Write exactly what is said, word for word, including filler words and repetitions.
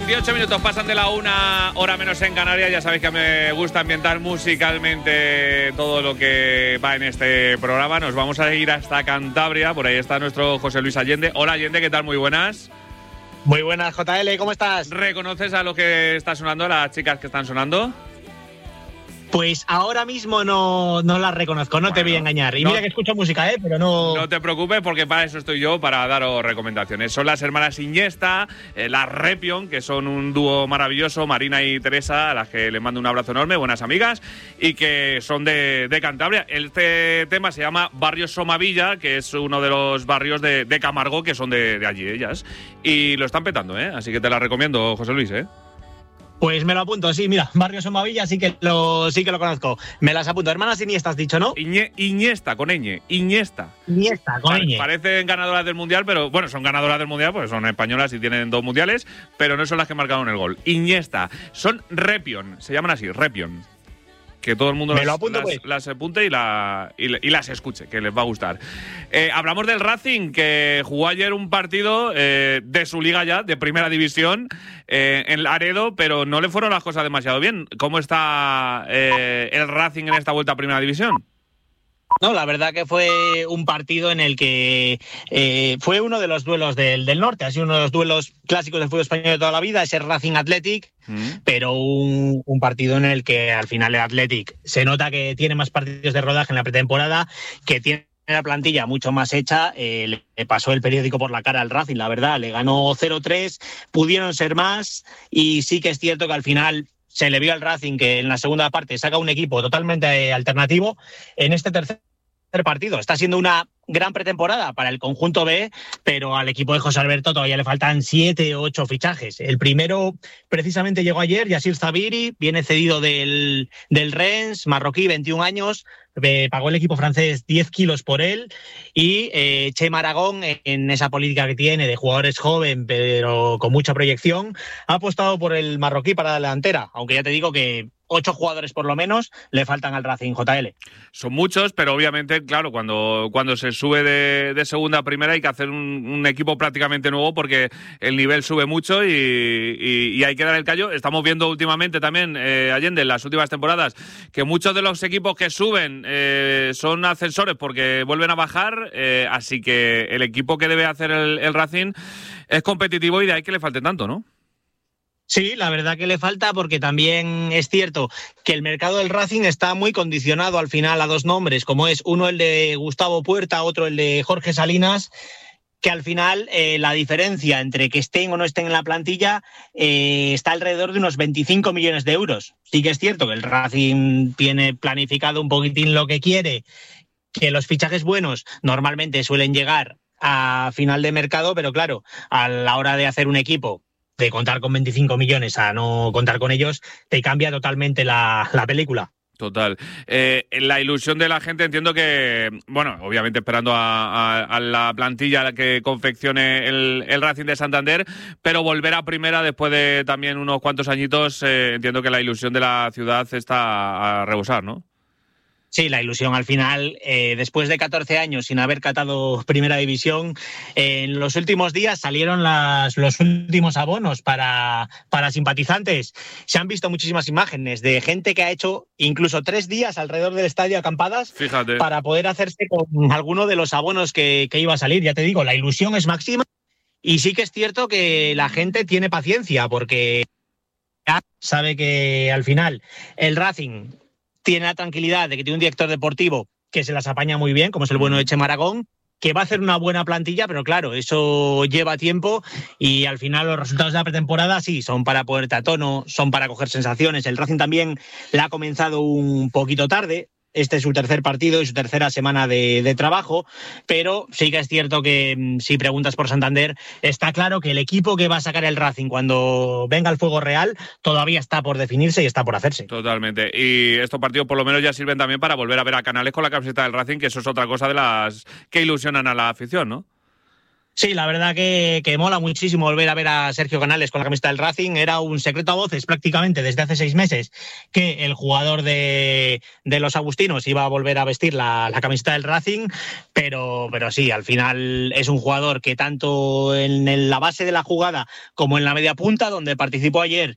veintiocho minutos pasan de la una, hora menos en Canarias. Ya sabéis que me gusta ambientar musicalmente todo lo que va en este programa. Nos vamos a ir hasta Cantabria. Por ahí está nuestro José Luis Allende. Hola Allende, ¿qué tal? Muy buenas. Muy buenas, J L, ¿cómo estás? ¿Reconoces a lo que está sonando, a las chicas que están sonando? Pues ahora mismo no, no las reconozco, no bueno, te voy a engañar. Y no, mira que escucho música, ¿eh? Pero no... No te preocupes porque para eso estoy yo, para daros recomendaciones. Son las hermanas Iniesta, eh, las Repion, que son un dúo maravilloso, Marina y Teresa, a las que les mando un abrazo enorme, buenas amigas, y que son de, de Cantabria. Este tema se llama Barrio Somavilla, que es uno de los barrios de, de Camargo, que son de, de allí ellas. Y lo están petando, ¿eh? Así que te la recomiendo, José Luis, ¿eh? Pues me lo apunto, sí, mira, Barrio Somavilla sí que lo sí que lo conozco. Me las apunto. Hermanas Iniesta, has dicho, ¿no? Iñe, Iniesta, con ñ, Iniesta. Iniesta, con ñ. Parecen ganadoras del Mundial, pero bueno, son ganadoras del Mundial porque son españolas y tienen dos mundiales, pero no son las que marcaron el gol. Iniesta. Son Repion, se llaman así, Repion. Que todo el mundo Me las, lo apunto, las, pues. las apunte y, la, y, y las escuche, que les va a gustar. Eh, hablamos del Racing, que jugó ayer un partido eh, de su liga ya, de primera división, eh, en Laredo, pero no le fueron las cosas demasiado bien. ¿Cómo está eh, el Racing en esta vuelta a primera división? No, la verdad que fue un partido en el que eh, fue uno de los duelos del, del norte, ha sido uno de los duelos clásicos del fútbol español de toda la vida, ese Racing Athletic, mm. pero un, un partido en el que al final el Athletic se nota que tiene más partidos de rodaje en la pretemporada, que tiene la plantilla mucho más hecha, eh, le pasó el periódico por la cara al Racing, la verdad, le ganó cero tres, pudieron ser más y sí que es cierto que al final se le vio al Racing que en la segunda parte saca un equipo totalmente alternativo. En este tercer partido está siendo una gran pretemporada para el conjunto B, pero al equipo de José Alberto todavía le faltan siete o ocho fichajes. El primero precisamente llegó ayer, Yassir Zabiri, viene cedido del, del Rennes, marroquí, veintiún años, eh, pagó el equipo francés diez kilos por él, y eh, Chema Aragón, en esa política que tiene de jugadores joven pero con mucha proyección, ha apostado por el marroquí para la delantera, aunque ya te digo que ocho jugadores por lo menos le faltan al Racing, J L. Son muchos, pero obviamente, claro, cuando, cuando se sube de, de segunda a primera hay que hacer un, un equipo prácticamente nuevo porque el nivel sube mucho y, y, y hay que dar el callo. Estamos viendo últimamente también, eh, Allende, en las últimas temporadas, que muchos de los equipos que suben eh, son ascensores porque vuelven a bajar, eh, así que el equipo que debe hacer el, el Racing es competitivo y de ahí que le falte tanto, ¿no? Sí, la verdad que le falta porque también es cierto que el mercado del Racing está muy condicionado al final a dos nombres, como es uno el de Gustavo Puerta, otro el de Jorge Salinas, que al final eh, la diferencia entre que estén o no estén en la plantilla eh, está alrededor de unos veinticinco millones de euros. Sí que es cierto que el Racing tiene planificado un poquitín lo que quiere, que los fichajes buenos normalmente suelen llegar a final de mercado, pero claro, a la hora de hacer un equipo, de contar con veinticinco millones a no contar con ellos, te cambia totalmente la, la película. Total. Eh, la ilusión de la gente, entiendo que, bueno, obviamente esperando a, a, a la plantilla que confeccione el, el Racing de Santander, pero volver a primera después de también unos cuantos añitos, eh, entiendo que la ilusión de la ciudad está a rebosar, ¿no? Sí, la ilusión al final, eh, después de catorce años sin haber catado primera división, eh, en los últimos días salieron las, los últimos abonos para, para simpatizantes. Se han visto muchísimas imágenes de gente que ha hecho incluso tres días alrededor del estadio acampadas. Fíjate. Para poder hacerse con alguno de los abonos que, que iba a salir. Ya te digo, la ilusión es máxima y sí que es cierto que la gente tiene paciencia porque sabe que al final el Racing tiene la tranquilidad de que tiene un director deportivo que se las apaña muy bien, como es el bueno de Chema Aragón, que va a hacer una buena plantilla, pero claro, eso lleva tiempo y al final los resultados de la pretemporada sí, son para ponerte a tono, son para coger sensaciones. El Racing también la ha comenzado un poquito tarde. Este es su tercer partido y su tercera semana de, de trabajo, pero sí que es cierto que si preguntas por Santander, está claro que el equipo que va a sacar el Racing cuando venga el fuego real todavía está por definirse y está por hacerse. Totalmente. Y estos partidos por lo menos ya sirven también para volver a ver a Canales con la camiseta del Racing, que eso es otra cosa de las que ilusionan a la afición, ¿no? Sí, la verdad que, que mola muchísimo volver a ver a Sergio Canales con la camiseta del Racing. Era un secreto a voces prácticamente desde hace seis meses que el jugador de, de los agustinos iba a volver a vestir la, la camiseta del Racing, pero, pero sí, al final es un jugador que tanto en, en la base de la jugada como en la media punta, donde participó ayer